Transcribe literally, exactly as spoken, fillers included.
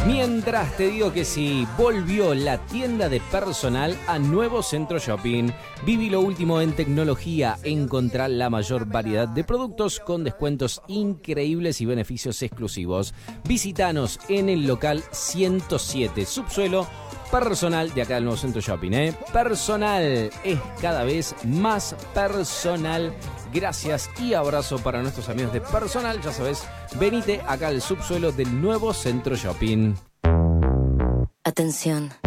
Mientras te digo que sí, volvió la tienda de personal a Nuevo Centro Shopping. Viví lo último en tecnología, encontrar la mayor variedad de productos con descuentos increíbles y beneficios exclusivos. Visítanos en el local ciento siete, subsuelo. Personal de acá del Nuevo Centro Shopping, ¿eh? Personal es cada vez más personal. Gracias y abrazo para nuestros amigos de Personal. Ya sabes, venite acá al subsuelo del Nuevo Centro Shopping. Atención.